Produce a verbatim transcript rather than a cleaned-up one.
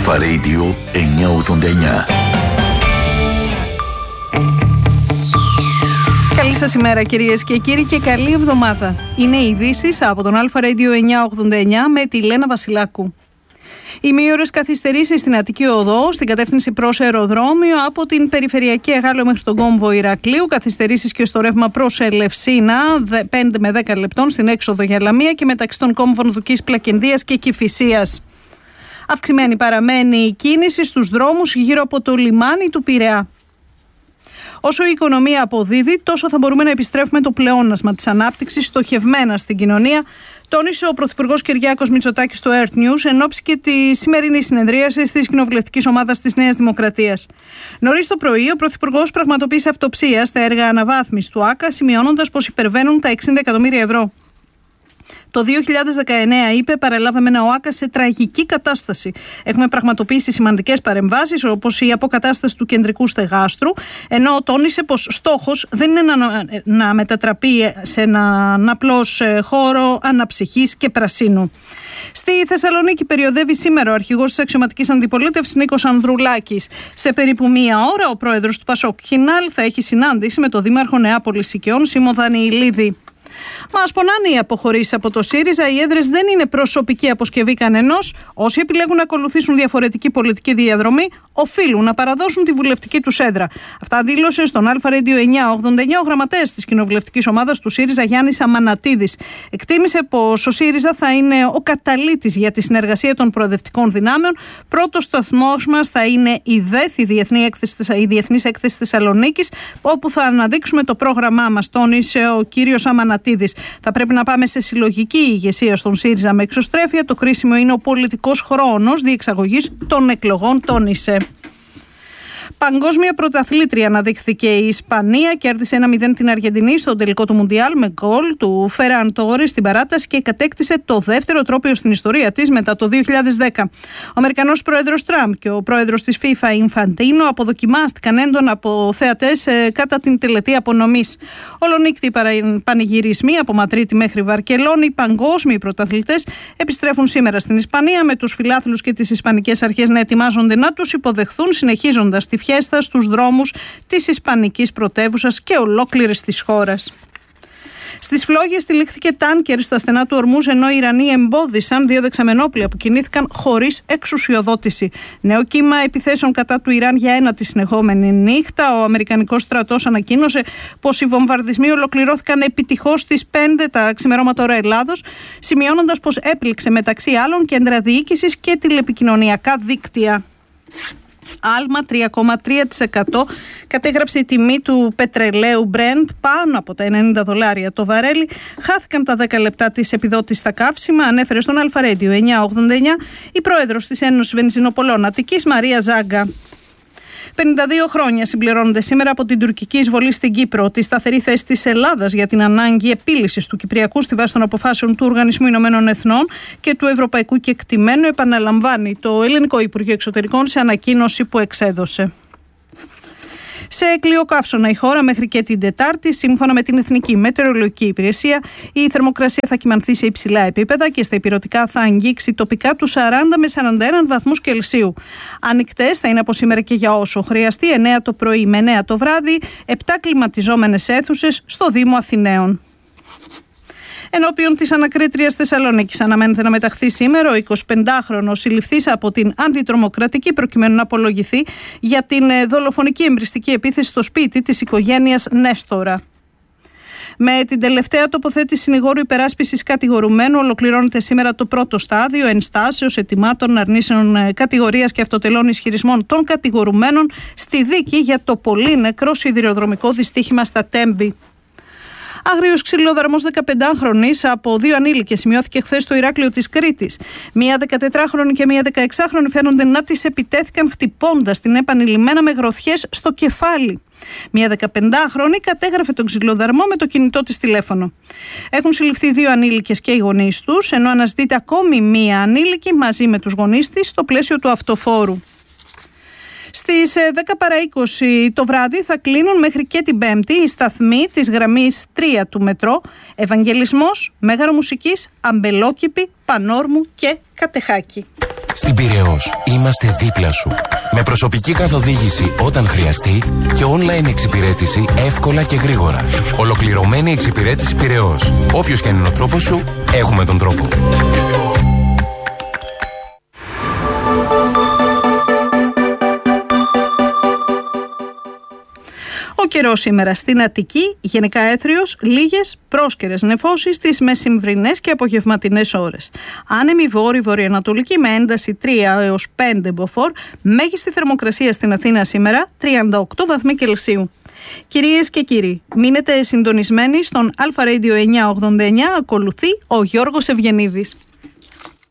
Αλφα Radio εννιακόσια ογδόντα εννιά. Καλή σας ημέρα κυρίες και κύριοι και καλή εβδομάδα. Είναι οι ειδήσεις από τον Αλφα Radio εννιακόσια ογδόντα εννιά με τη Λένα Βασιλάκου. Ημίωρες καθυστερήσεις στην Αττική Οδό, στην κατεύθυνση προς αεροδρόμιο, από την περιφερειακή Εγάλεο μέχρι τον κόμβο Ηρακλείου. Καθυστερήσεις και στο ρεύμα προς Ελευσίνα, πέντε με δέκα λεπτών στην έξοδο για Λαμία και μεταξύ των κόμβων Δουκής Πλακεντίας και Κηφισίας. Αυξημένη παραμένει η κίνηση στους δρόμους γύρω από το λιμάνι του Πειραιά. Όσο η οικονομία αποδίδει, τόσο θα μπορούμε να επιστρέφουμε το πλεόνασμα της ανάπτυξης στοχευμένα στην κοινωνία, τόνισε ο Πρωθυπουργός Κυριάκος Μητσοτάκης στο Earth News εν ώψη και τη σημερινή συνεδρίαση της κοινοβουλευτικής ομάδας της Νέας Δημοκρατίας. Νωρίς το πρωί, ο Πρωθυπουργός πραγματοποίησε αυτοψία στα έργα αναβάθμισης του ΆΚΑ, σημειώνοντας πως υπερβαίνουν τα εξήντα εκατομμύρια ευρώ. Το δύο χιλιάδες δεκαεννέα, είπε, παραλάβαμε ένα ΟΑΚΑ σε τραγική κατάσταση. Έχουμε πραγματοποιήσει σημαντικές παρεμβάσεις, όπως η αποκατάσταση του κεντρικού στεγάστρου, ενώ τόνισε πως στόχος δεν είναι να, να μετατραπεί σε έναν απλώς χώρο αναψυχής και πρασίνου. Στη Θεσσαλονίκη περιοδεύει σήμερα ο αρχηγός της αξιωματικής αντιπολίτευσης Νίκος Ανδρουλάκης. Σε περίπου μία ώρα, ο πρόεδρος του Πασόκ Κινάλ θα έχει συνάντηση με τον δήμαρχο Νεάπολης Σικαιών, Σίμω Δανιηλίδη. Μας πονάνε οι αποχωρήσεις από το ΣΥΡΙΖΑ. Οι έδρες δεν είναι προσωπική αποσκευή κανενός. Όσοι επιλέγουν να ακολουθήσουν διαφορετική πολιτική διαδρομή, οφείλουν να παραδώσουν τη βουλευτική τους έδρα. Αυτά δήλωσε στον Αλφα Radio εννιακόσια ογδόντα εννιά ο γραμματέας της κοινοβουλευτικής ομάδας του ΣΥΡΙΖΑ, Γιάννης Αμανατίδης. Εκτίμησε πως ο ΣΥΡΙΖΑ θα είναι ο καταλύτης για τη συνεργασία των προοδευτικών δυνάμεων. Πρώτος σταθμός μας θα είναι η ΔΕΘ, η, Διεθνή έκθεση, η Διεθνής Έκθεση Θεσσαλονίκης, όπου θα αναδείξουμε το πρόγραμμά μας, τόνισε ο κύριος Αμανατίδης. Θα πρέπει να πάμε σε συλλογική ηγεσία στον ΣΥΡΙΖΑ με εξωστρέφεια. Το κρίσιμο είναι ο πολιτικός χρόνος διεξαγωγής των εκλογών, τόνισε. Παγκόσμια πρωταθλήτρια αναδείχθηκε η Ισπανία, κέρδισε ένα μηδέν την Αργεντινή στον τελικό του Μουντιάλ με γκολ του Φέραν Τόρες στην παράταση και κατέκτησε το δεύτερο τρόπαιο στην ιστορία της μετά το δύο χιλιάδες δέκα. Ο Αμερικανός πρόεδρος Τραμπ και ο πρόεδρος της FIFA Ινφαντίνο αποδοκιμάστηκαν έντονα από θεατές κατά την τελετή απονομής. Ολονύκτιοι πανηγυρισμοί από Μαδρίτη μέχρι Βαρκελόνη. Οι παγκόσμιοι πρωταθλητές επιστρέφουν σήμερα στην Ισπανία, με τους φιλάθλους και τις ισπανικές αρχές να ετοιμάζονται να τους υποδεχθούν, συνεχίζοντας τη φιέστα στους δρόμους της ισπανικής πρωτεύουσας και ολόκληρης της χώρας. Στις φλόγες τυλίχθηκε τάνκερ στα στενά του Ορμούζ, ενώ οι Ιρανοί εμπόδισαν δύο δεξαμενόπλια που κινήθηκαν χωρίς εξουσιοδότηση. Νέο κύμα επιθέσεων κατά του Ιράν για ένα τη συνεχόμενη νύχτα. Ο Αμερικανικός στρατός ανακοίνωσε πως οι βομβαρδισμοί ολοκληρώθηκαν επιτυχώς στις πέντε τα ξημερώματα ώρα Ελλάδος, σημειώνοντας πως έπληξε μεταξύ άλλων κέντρα διοίκησης και τηλεπικοινωνιακά δίκτυα. Άλμα τρία κόμμα τρία τοις εκατό κατέγραψε η τιμή του πετρελαίου Brent πάνω από τα ενενήντα δολάρια το βαρέλι. Χάθηκαν τα δέκα λεπτά της επιδότησης στα καύσιμα, ανέφερε στον Αλφα Radio εννιακόσια ογδόντα εννιά η πρόεδρος της Ένωσης Βενζινοπολών Αττικής, Μαρία Ζάγκα. πενήντα δύο χρόνια συμπληρώνονται σήμερα από την τουρκική εισβολή στην Κύπρο. Τη σταθερή θέση της Ελλάδας για την ανάγκη επίλυσης του Κυπριακού στη βάση των αποφάσεων του Οργανισμού Ηνωμένων Εθνών και του Ευρωπαϊκού Κεκτημένου επαναλαμβάνει το Ελληνικό Υπουργείο Εξωτερικών σε ανακοίνωση που εξέδωσε. Σε κλειοκαύσωνα η χώρα μέχρι και την Τετάρτη. Σύμφωνα με την Εθνική Μετεωρολογική Υπηρεσία, η θερμοκρασία θα κυμανθεί σε υψηλά επίπεδα και στα ηπειρωτικά θα αγγίξει τοπικά του σαράντα με σαράντα ένα βαθμούς Κελσίου. Ανοιχτές θα είναι από σήμερα και για όσο χρειαστεί, εννέα το πρωί με εννέα το βράδυ, επτά κλιματιζόμενες αίθουσες στο Δήμο Αθηναίων. Ενώπιον της ανακρίτριας Θεσσαλονίκης αναμένεται να μεταχθεί σήμερα ο εικοσιπεντάχρονος συλληφθής από την αντιτρομοκρατική, προκειμένου να απολογηθεί για την δολοφονική εμπριστική επίθεση στο σπίτι της οικογένειας Νέστορα. Με την τελευταία τοποθέτηση συνηγόρου υπεράσπισης κατηγορουμένου ολοκληρώνεται σήμερα το πρώτο στάδιο ενστάσεως ετοιμάτων αρνήσεων κατηγορίας και αυτοτελών ισχυρισμών των κατηγορουμένων στη δίκη για το πολύ νεκρό σιδηροδρομικό δυστύχημα στα Τέμπη. Άγριος ξυλοδαρμός δεκαπεντάχρονης από δύο ανήλικες σημειώθηκε χθες στο Ηράκλειο της Κρήτης. Μία δεκατετράχρονη και μία δεκαεξάχρονη φαίνονται να τις επιτέθηκαν χτυπώντας την επανειλημμένα με γροθιές στο κεφάλι. Μία δεκαπεντάχρονη κατέγραφε τον ξυλοδαρμό με το κινητό της τηλέφωνο. Έχουν συλληφθεί δύο ανήλικες και οι γονείς τους, ενώ αναζητείται ακόμη μία ανήλικη μαζί με τους γονείς της στο πλαίσιο του αυτοφόρου. Στις δέκα παρά είκοσι το βράδυ θα κλείνουν μέχρι και την Πέμπτη οι σταθμοί της γραμμής τρία του μετρό Ευαγγελισμός, Μέγαρο Μουσικής, Αμπελόκηπη, Πανόρμου και Κατεχάκη. Στην Πειραιώς είμαστε δίπλα σου. Με προσωπική καθοδήγηση όταν χρειαστεί και online εξυπηρέτηση εύκολα και γρήγορα. Ολοκληρωμένη εξυπηρέτηση Πειραιώς. Όποιος και αν είναι ο τρόπος σου, έχουμε τον τρόπο. Ο καιρός σήμερα στην Αττική, γενικά έθριος, λίγες πρόσκαιρες νεφώσεις στις μεσημβρινές και απογευματινές ώρες. Άνεμη βόρειο-βορειοανατολική με ένταση τρία έως πέντε μποφόρ, μέγιστη θερμοκρασία στην Αθήνα σήμερα τριάντα οκτώ βαθμοί Κελσίου. Κυρίες και κύριοι, μείνετε συντονισμένοι στον Αλφα Radio εννιακόσια ογδόντα εννιά, ακολουθεί ο Γιώργος Ευγενίδης.